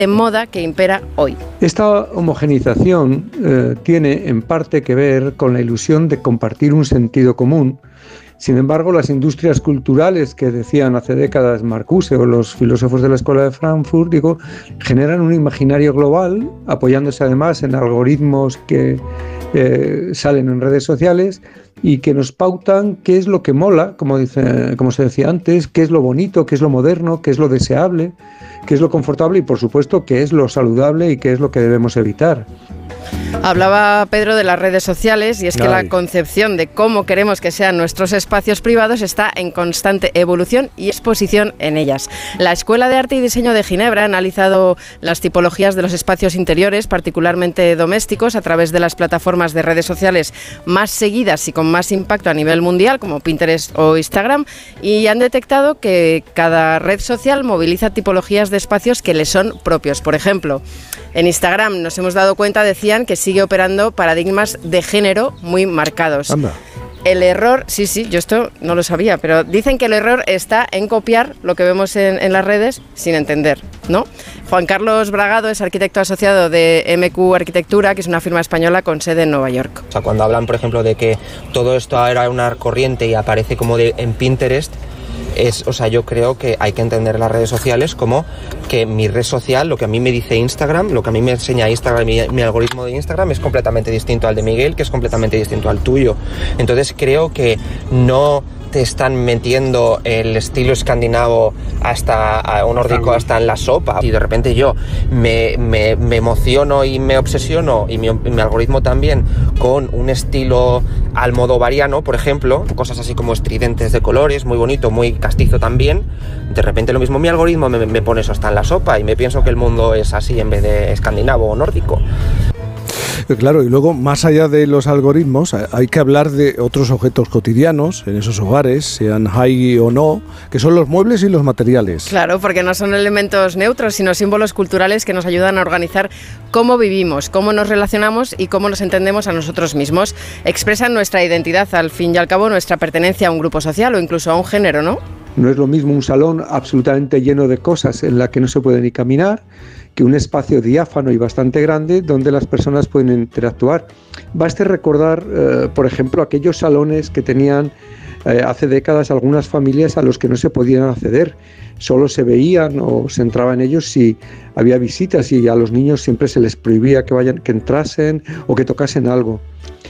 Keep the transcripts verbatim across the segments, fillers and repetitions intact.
en moda que impera hoy. Esta homogeneización eh, tiene en parte que ver con la ilusión de compartir un sentido común. Sin embargo, las industrias culturales que decían hace décadas Marcuse o los filósofos de la Escuela de Frankfurt, digo, generan un imaginario global, apoyándose además en algoritmos que eh, salen en redes sociales y que nos pautan qué es lo que mola, como dice, como se decía antes, qué es lo bonito, qué es lo moderno, qué es lo deseable, qué es lo confortable y, por supuesto, qué es lo saludable y qué es lo que debemos evitar. Hablaba Pedro de las redes sociales y es que Ay. la concepción de cómo queremos que sean nuestros espacios privados está en constante evolución y exposición en ellas. La Escuela de Arte y Diseño de Ginebra ha analizado las tipologías de los espacios interiores, particularmente domésticos, a través de las plataformas de redes sociales más seguidas y con más impacto a nivel mundial, como Pinterest o Instagram, y han detectado que cada red social moviliza tipologías de espacios que le son propios. Por ejemplo, en Instagram nos hemos dado cuenta, decían, que sigue operando paradigmas de género muy marcados. Anda. El error, sí, sí, yo esto no lo sabía, pero dicen que el error está en copiar lo que vemos en, en las redes sin entender, ¿no? Juan Carlos Bragado es arquitecto asociado de M Q Arquitectura, que es una firma española con sede en Nueva York. O sea, cuando hablan, por ejemplo, de que todo esto era una corriente y aparece como de, en Pinterest, es, o sea, yo creo que hay que entender las redes sociales como que mi red social, lo que a mí me dice Instagram, lo que a mí me enseña Instagram, mi, mi algoritmo de Instagram es completamente distinto al de Miguel, que es completamente distinto al tuyo. Entonces creo que no te están metiendo el estilo escandinavo hasta un nórdico hasta en la sopa y de repente yo me, me, me emociono y me obsesiono y mi, mi algoritmo también con un estilo almodovariano, por ejemplo, cosas así como estridentes de colores, muy bonito, muy castizo también. De repente lo mismo mi algoritmo me, me pone eso hasta en la sopa y me pienso que el mundo es así en vez de escandinavo o nórdico. Claro, y luego, más allá de los algoritmos, hay que hablar de otros objetos cotidianos en esos hogares, sean high o no, que son los muebles y los materiales. Claro, porque no son elementos neutros, sino símbolos culturales que nos ayudan a organizar cómo vivimos, cómo nos relacionamos y cómo nos entendemos a nosotros mismos. Expresan nuestra identidad, al fin y al cabo, nuestra pertenencia a un grupo social o incluso a un género, ¿no? No es lo mismo un salón absolutamente lleno de cosas en la que no se puede ni caminar, que un espacio diáfano y bastante grande donde las personas pueden interactuar. Baste recordar, eh, por ejemplo, aquellos salones que tenían eh, hace décadas algunas familias a los que no se podían acceder. Solo se veían o se entraba en ellos si había visitas y a los niños siempre se les prohibía que vayan, que entrasen o que tocasen algo.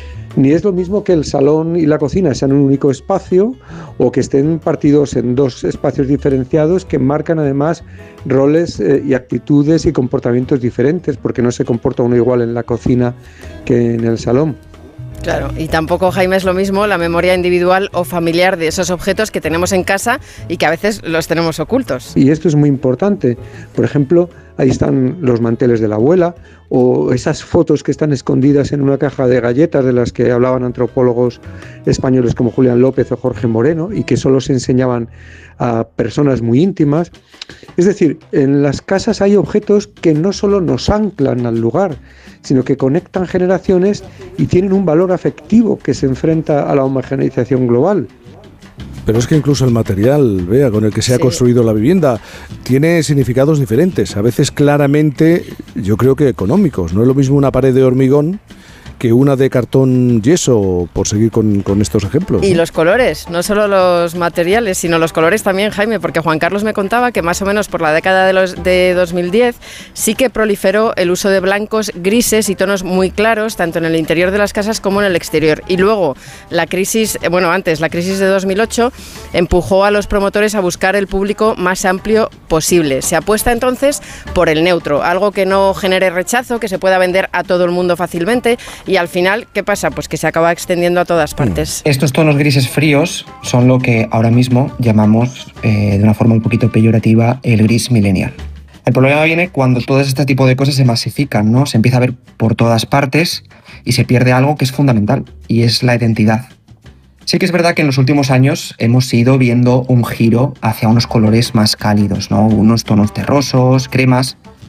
Ni es lo mismo que el salón y la cocina sean un único espacio o que estén partidos en dos espacios diferenciados que marcan además roles eh, y actitudes y comportamientos diferentes, porque no se comporta uno igual en la cocina que en el salón. Claro, y tampoco, Jaime, es lo mismo la memoria individual o familiar de esos objetos que tenemos en casa y que a veces los tenemos ocultos. Y esto es muy importante. Por ejemplo, ahí están los manteles de la abuela o esas fotos que están escondidas en una caja de galletas de las que hablaban antropólogos españoles como Julián López o Jorge Moreno y que solo se enseñaban a personas muy íntimas. Es decir, en las casas hay objetos que no solo nos anclan al lugar, sino que conectan generaciones y tienen un valor afectivo que se enfrenta a la homogeneización global. Pero es que incluso el material, vea, con el que se ha sí. construido la vivienda, tiene significados diferentes, a veces claramente, yo creo que económicos. No es lo mismo una pared de hormigón que una de cartón yeso, por seguir con, con estos ejemplos. Y ¿no? Los colores, no solo los materiales, sino los colores también, Jaime, porque Juan Carlos me contaba que más o menos por la década de, los, de dos mil diez sí que proliferó el uso de blancos, grises y tonos muy claros, tanto en el interior de las casas como en el exterior. Y luego la crisis, bueno, antes, la crisis de dos mil ocho empujó a los promotores a buscar el público más amplio posible. Se apuesta entonces por el neutro, algo que no genere rechazo, que se pueda vender a todo el mundo fácilmente. Y al final, ¿qué pasa? Pues que se acaba extendiendo a todas partes. Estos tonos grises fríos son lo que ahora mismo llamamos, eh, de una forma un poquito peyorativa, el gris millennial. El problema viene cuando todo este tipo de cosas se masifican, ¿no? Se empieza a ver por todas partes y se pierde algo que es fundamental, y es la identidad. Sí que es verdad que en los últimos años hemos ido viendo un giro hacia unos colores más cálidos, ¿no? Unos tonos terrosos, cremas,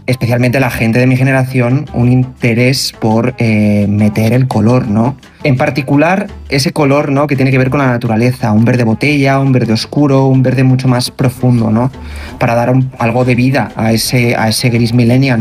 especialmente la gente de mi generación, un interés por eh, meter el color, ¿no? En particular, ese color, ¿no?, que tiene que ver con la naturaleza, un verde botella, un verde oscuro, un verde mucho más profundo, ¿no?, para dar un, algo de vida a ese, a ese gris millennial.